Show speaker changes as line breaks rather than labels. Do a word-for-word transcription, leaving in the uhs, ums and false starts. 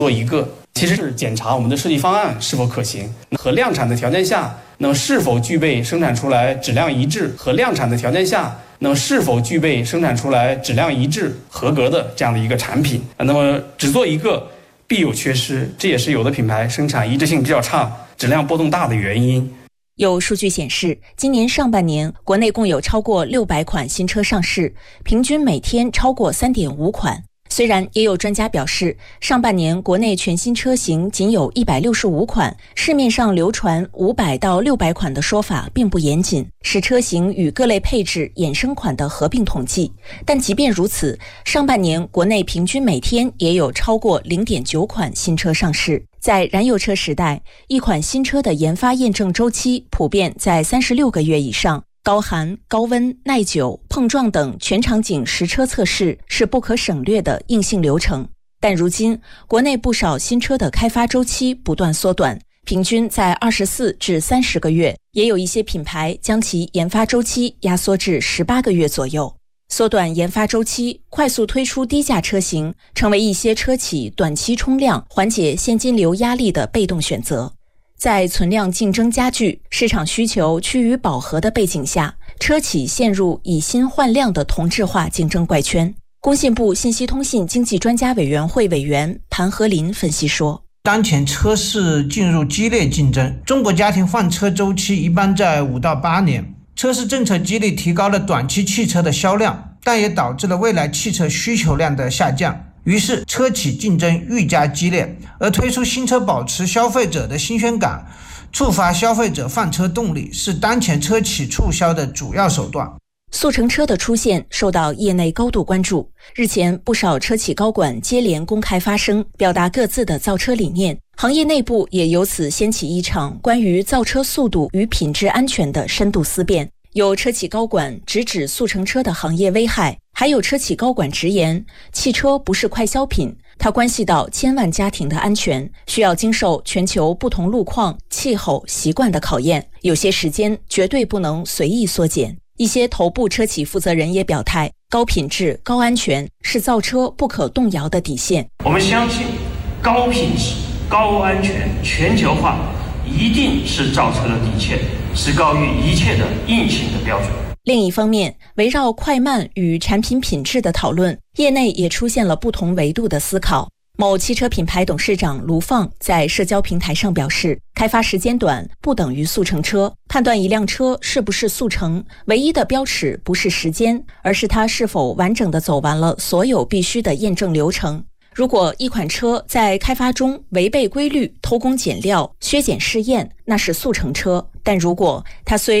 做一个，其实是检查我们的设计方案是否可行，和量产的条件下，能是否具备生产出来质量一致和量产的条件下，能是否具备生产出来质量一致、合格的这样的一个产品。那么只做一个，必有缺失，这也是有的品牌生产一致性比较差、质量波动大的原因。
有数据显示，今年上半年国内共有超过六百款新车上市，平均每天超过 三点五款。虽然也有专家表示，上半年国内全新车型仅有一百六十五款，市面上流传五百到六百款的说法并不严谨，是车型与各类配置衍生款的合并统计。但即便如此，上半年国内平均每天也有超过 零点九款新车上市。在燃油车时代，一款新车的研发验证周期普遍在三十六个月以上。高寒、高温、耐久、碰撞等全场景实车测试是不可省略的硬性流程。但如今，国内不少新车的开发周期不断缩短，平均在二十四至三十个月，也有一些品牌将其研发周期压缩至十八个月左右。缩短研发周期，快速推出低价车型，成为一些车企短期冲量、缓解现金流压力的被动选择。在存量竞争加剧、市场需求趋于饱和的背景下，车企陷入以新换量的同质化竞争怪圈。工信部信息通信经济专家委员会委员盘和林分析说，
当前车市进入激烈竞争，中国家庭换车周期一般在五到八年。车市政策激励提高了短期汽车的销量，但也导致了未来汽车需求量的下降。于是车企竞争愈加激烈，而推出新车保持消费者的新鲜感，触发消费者换车动力，是当前车企促销的主要手段。
速成车的出现受到业内高度关注，日前不少车企高管接连公开发声，表达各自的造车理念，行业内部也由此掀起一场关于造车速度与品质安全的深度思辨。有车企高管直指速成车的行业危害，还有车企高管直言，汽车不是快消品，它关系到千万家庭的安全，需要经受全球不同路况、气候、习惯的考验，有些时间绝对不能随意缩减。一些头部车企负责人也表态，高品质、高安全是造车不可动摇的底线。
我们相信，高品质、高安全、全球化一定是造车的底线，是高于一切的硬性的标准。
另一方面，围绕快慢与产品品质的讨论，业内也出现了不同维度的思考。某汽车品牌董事长卢放在社交平台上表示，开发时间短不等于速成车，判断一辆车是不是速成，唯一的标尺不是时间，而是它是否完整地走完了所有必须的验证流程。如果一款车在开发中违背规律、偷工减料、削减试验，那是速成车，但如果它虽